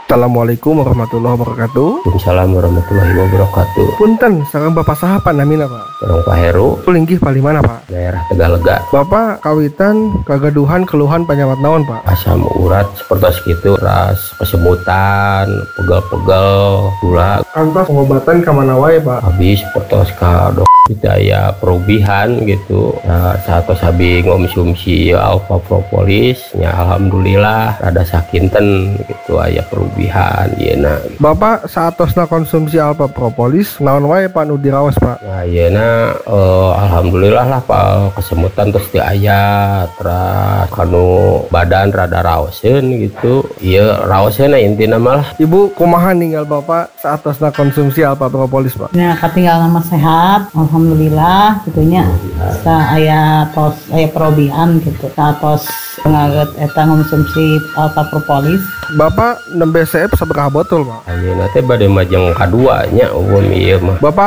Assalamualaikum warahmatullahi wabarakatuh. Waalaikumsalam warahmatullahi wabarakatuh. Punten, sareng Bapak saha namina Pak? Sareng Pak Heru, Linggih pali mana Pak? daerah Tegalega. Bapak kawitan kagaduhan keluhan penyawat naon Pak? Asam urat seperti itu, ras kesemutan, pegel-pegel, gula. Kantos pengobatan kamana wae Pak? Habis seperti ka daya perubihan gitu. Nah, saat sabi ngomsumsi alfa propolis, ya alhamdulillah rada sakinten gitu aya perubihan yeuna. Bapak saatosna konsumsi alfa propolis naon wae Pak nu diraos Pak? Nah, yeuna alhamdulillah lah Pak, kesemutan terus di aya, terus kanu badan rada raoseun gitu. Ieu raoseun intina malah. Ibu kumaha ninggal Bapak saatosna konsumsi alfa propolis Pak? Ya katinggal nama sehat, alhamdulillah gitunya. Sa aya perobihan gitu. Satos ngaget eta ngonsumsi alfa propolis. Bapak nembe CF sabaraha botol Pak? Ayeuna teh bade majeng kaduanya umum ieu mah. Bapak